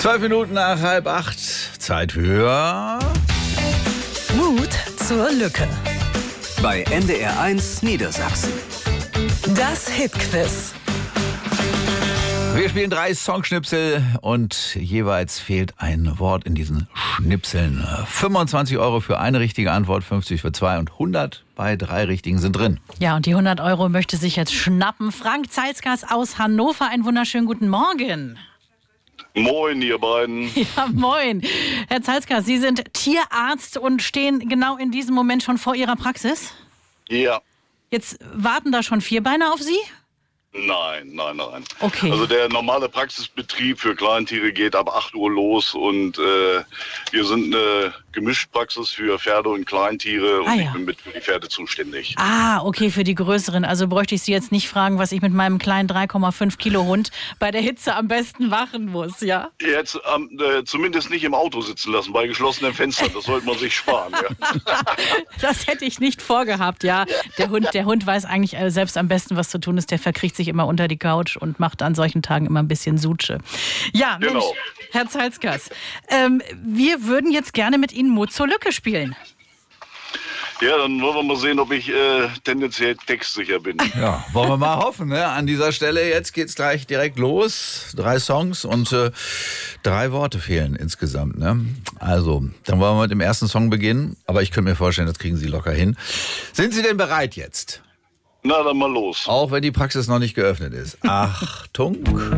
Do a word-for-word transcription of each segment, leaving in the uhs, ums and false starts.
Zwölf Minuten nach halb acht. Zeit für Mut zur Lücke. Bei N D R eins Niedersachsen. Das Hitquiz. Wir spielen drei Songschnipsel und jeweils fehlt ein Wort in diesen Schnipseln. fünfundzwanzig Euro für eine richtige Antwort, fünfzig für zwei und hundert bei drei richtigen sind drin. Ja, und die hundert Euro möchte sich jetzt schnappen. Frank Zeilskas aus Hannover, einen wunderschönen guten Morgen. Moin, ihr beiden. Ja, moin. Herr Zeilskas, Sie sind Tierarzt und stehen genau in diesem Moment schon vor Ihrer Praxis? Ja. Jetzt warten da schon Vierbeiner auf Sie? Nein, nein, nein. Okay. Also der normale Praxisbetrieb für Kleintiere geht ab acht Uhr los und äh, wir sind eine Gemischpraxis für Pferde und Kleintiere und Ah, ja. ich bin mit für die Pferde zuständig. Ah, okay, für die größeren. Also bräuchte ich Sie jetzt nicht fragen, was ich mit meinem kleinen drei Komma fünf Kilo Hund bei der Hitze am besten machen muss, ja? Jetzt ähm, äh, zumindest nicht im Auto sitzen lassen, bei geschlossenen Fenstern. Das sollte man sich sparen. Ja. Das hätte ich nicht vorgehabt, ja. Der Hund, der Hund weiß eigentlich äh, selbst am besten, was zu tun ist. Der verkriecht sich immer unter die Couch und macht an solchen Tagen immer ein bisschen Sutsche. Ja, Mensch, Genau. Herr Zeilskas, ähm, wir würden jetzt gerne mit Ihnen Mut zur Lücke spielen. Ja, dann wollen wir mal sehen, ob ich äh, tendenziell textsicher bin. Ja, wollen wir mal hoffen, ne? An dieser Stelle, jetzt geht's gleich direkt los. Drei Songs und äh, drei Worte fehlen insgesamt, ne? Also, dann wollen wir mit dem ersten Song beginnen. Aber ich könnte mir vorstellen, das kriegen Sie locker hin. Sind Sie denn bereit jetzt? Na, dann mal los. Auch wenn die Praxis noch nicht geöffnet ist. Achtung.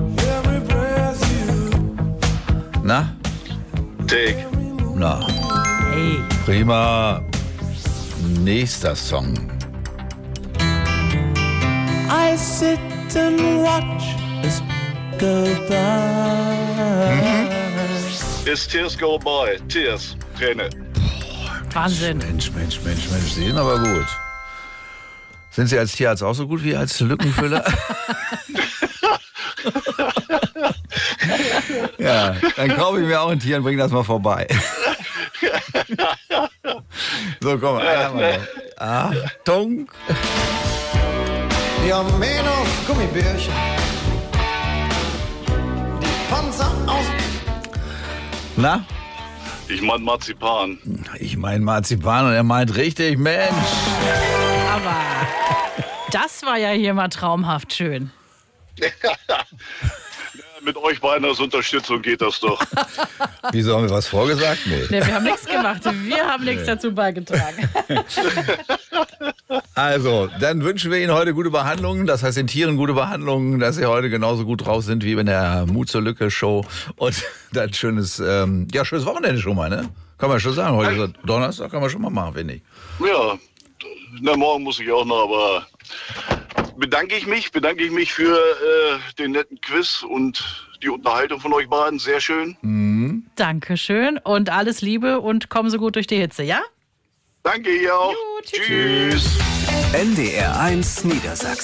Na? Take. Na, Hey. prima. Nächster Song. I sit and watch us go by. Is Tears Go By. Tears. Träne. Wahnsinn. Mensch, Mensch, Mensch, Mensch, Sie sind aber gut. Sind Sie als Tierarzt auch so gut wie als Lückenfüller? Ja, dann kaufe ich mir auch ein Tier und bringe das mal vorbei. So, komm, einen haben wir noch. Achtung. Die Armee auf Gummibärchen. Die Panzer aus. Na? Ich mein Marzipan. Ich meine Marzipan und er meint richtig, Mensch. Aber das war ja hier mal traumhaft schön. Mit euch beiden als Unterstützung geht das doch. Wieso, haben wir was vorgesagt? Nee. Nee, wir haben nichts gemacht. Wir haben nichts dazu beigetragen. Also, dann wünschen wir Ihnen heute gute Behandlung. Das heißt, den Tieren gute Behandlung, dass Sie heute genauso gut drauf sind wie in der Mut zur Lücke Show. Und dann schönes, ähm, ja, schönes Wochenende schon mal, ne? Kann man schon sagen. Heute ist Donnerstag, kann man schon mal machen, finde ich. Ja, na, morgen muss ich auch noch, aber bedanke ich mich, bedanke ich mich für äh, den netten Quiz und die Unterhaltung von euch beiden. Sehr schön. Dankeschön und alles Liebe und kommen Sie gut durch die Hitze, ja? Danke, ihr auch. Jo, tschüss. Tschüss. N D R eins Niedersachsen.